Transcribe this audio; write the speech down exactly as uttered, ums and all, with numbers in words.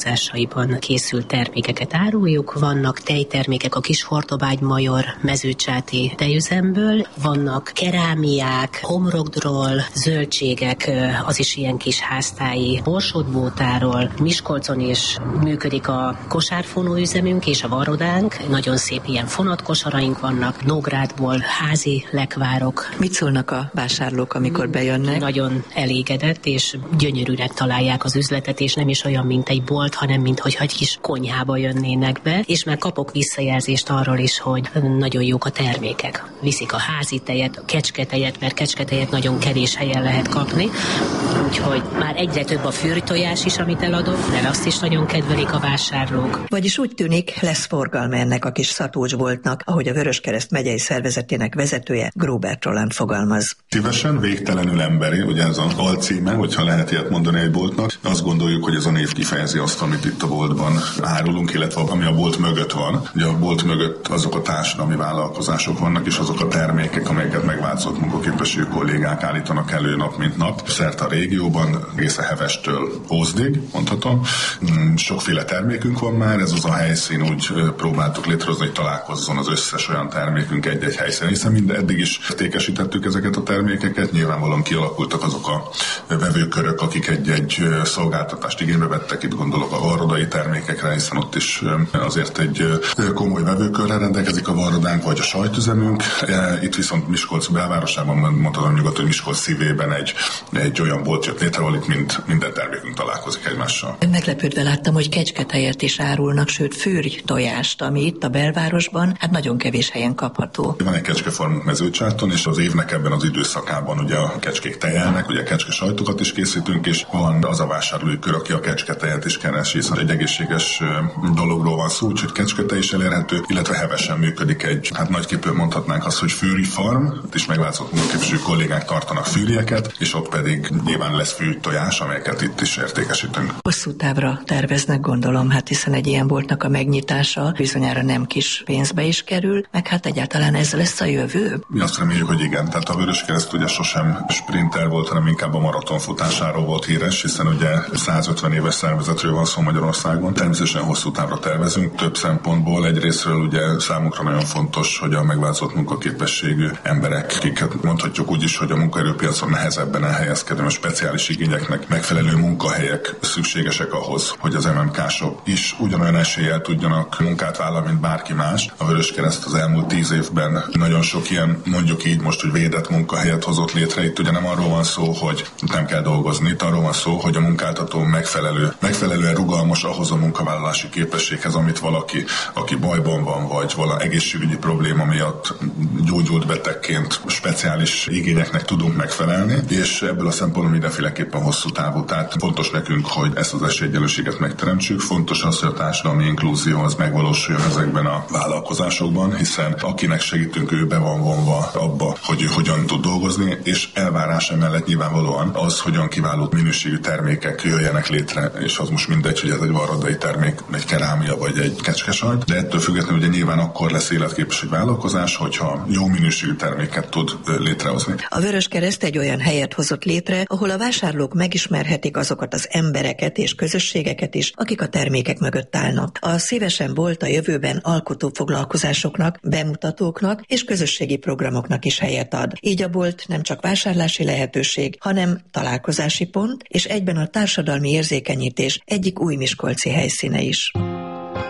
vállalkozásaiban készült termékeket áruljuk. Vannak tejtermékek a Kis Hortobágy-Major mezőcsáti tejüzemből, vannak kerámiák, homlokdról, zöldségek, az is ilyen kis háztáji borsódbótáról. Miskolcon is működik a kosárfonó üzemünk és a varrodánk. Nagyon szép ilyen fonatkosaraink vannak, Nógrádból házi lekvárok. Mit szólnak a vásárlók, amikor bejönnek? Nagyon elégedett és gyönyörűnek találják az üzletet, és nem is olyan, mint egy bolt, hanem mint hogy egy kis konyhába jönnének be, és már kapok visszajelzést arról is, hogy nagyon jók a termékek. Viszik a házi tejet, a kecsketejet, mert kecsketejet nagyon kevés helyen lehet kapni, úgyhogy már egyre több a fűrtojás is, amit eladok, mert azt is nagyon kedvelik a vásárlók. Vagyis úgy tűnik, lesz forgalma ennek a kis szatócsboltnak, ahogy a Vöröskereszt megyei szervezetének vezetője, Gróbert Roland fogalmaz. Szívesen, végtelenül emberi, ugye ez az alcíme, hogyha lehet ilyet mondani egy boltnak. Azt gondoljuk, hogy ez a név kifejezi azt, amit itt a boltban árulunk, illetve ami a bolt mögött van. Ugye a bolt mögött azok a társadalmi vállalkozások vannak, és azok a termékek, amelyeket megváltozott munkaképességű kollégák állítanak elő nap mint nap. Szerte a régióban, egészen Hevestől Ózdig, mondhatom. Sokféle termékünk van már, ez az a helyszín, úgy próbáltuk létrehozni, hogy találkozzon az összes olyan termékünk egy-egy helyszínen, hiszen mind eddig is értékesítettük ezeket a termékeket, nyilvánvalóan kialakultak azok a vevőkörök, akik egy-egy szolgáltatást igénybe vettek, itt gondolok a varrodai termékekre, hiszen ott is azért egy komoly vevőkörrel rendelkezik a varrodánk, vagy a sajtüzemünk. Itt viszont Miskolc belvárosában mondhatom nyugodt, hogy Miskolc szívében egy, egy olyan bolt jött létre, ahol itt mind, minden termékünk találkozik egymással. Meglepődve láttam, hogy kecsketejet is árulnak, sőt fűrj tojást, ami itt a belvárosban hát nagyon kevés helyen kapható. Van egy kecskefarmunk Mezőcsáton, és az évnek ebben az időszakában ugye a kecskék tejelnek, ugye a kecske sajtokat is készítünk, és van az a vásárlói kör, aki a kecsketejet is keres, hiszen egy egészséges dologról van szó, úgyhogy kecsketej is elérhető, illetve Hevesen működik egy, hát nagyképűen mondhatnánk azt, hogy fűri farm, itt is megváltozott munkaképességű kollégák tartanak fűrieket, és ott pedig nyilván lesz fűri tojás, amelyeket itt is értékesítünk. Hosszú távra terveznek, gondolom, hát hiszen egy ilyen boltnak a megnyitása bizonyára nem kis pénzbe is kerül, meg hát egyáltalán ez lesz a jövő? Mi azt reméljük, hogy igen. Tehát a Vöröskereszt ugye sosem sprinter volt, hanem inkább a maraton futásáról volt híres, hiszen ugye százötven éves szervezetről van szó Magyarországon. Természetesen hosszú távra tervezünk több szempontból. Egyrészről ugye számunkra nagyon fontos, hogy a megváltozott munkaképességű emberek, akiket mondhatjuk úgy is, hogy a munkaerőpiacon nehezebben elhelyezkedő, a speciális igényeknek megfelelő munkahelyek szükségesek ahhoz, hogy az em em ká-sok is ugyanolyan eséllyel tudjanak munkát vállalni, mint bárki más. A Vöröskereszt az elmúlt tíz évben nagyon sok ilyen, mondjuk így most, hogy védett munkahelyet hozott létre. Itt ugye nem arról van szó, hogy nem kell dolgozni, itt arról van szó, hogy a munkáltató megfelelő, megfelelően rugalmas ahhoz a munkavállalási képességhez, amit valaki, aki bajban van, vagy vala egészségügyi probléma miatt gyógyult betegként speciális igényeknek tudunk megfelelni, és ebből a szempontból mindenféleképpen hosszú távú. Tehát fontos nekünk, hogy ezt az esélyegyenlőséget megteremtsük. Fontos az, hogy a társadalmi inklúzió az megvalósuljon ezekben a vállalkozásokban, hiszen akinek segítünk, ő be van vonva abba, hogy ő hogyan tud dolgozni, és elvárás emellett nyilvánvalóan az, hogyan kiváló minőségű termékek jöjjenek létre, és az most mindegy, hogy ez egy varrodai termék, egy kerámia vagy egy kecskesajt, de ettől függetlenül ugye nyilván akkor lesz életképes egy vállalkozás, hogyha jó minőségű terméket tud létrehozni. A Vöröskereszt egy olyan helyet hozott létre, ahol a vásárlók megismerhetik azokat az embereket és közösségeket is, akik a termékek mögött állnak. A Szívesen bolt a jövőben alkotó foglalkozásoknak, bemutatóknak és közösségi programoknak is helyet ad. Így a bolt nem csak vásárlási lehetőség, hanem találkozási pont, és egyben a társadalmi érzékenyítés egyik új miskolci helyszíne is.